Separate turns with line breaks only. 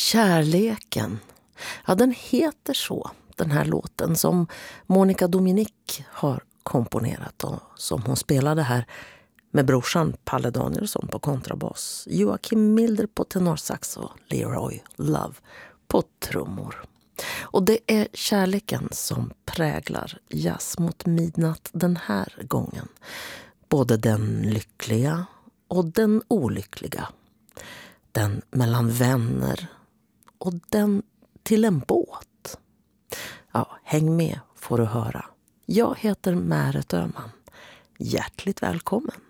Kärleken. Ja, den heter så, den här låten som Monica Dominic har komponerat och som hon spelade här med brorsan Palle Danielsson på kontrabas, Joakim Milder på tenorsax och Leroy Love på trummor. Och det är kärleken som präglar Jazz mot midnatt den här gången. Både den lyckliga och den olyckliga. Den mellan vänner och den till en båt. Ja, häng med får du höra. Jag heter Märet Öhman. Hjärtligt välkommen.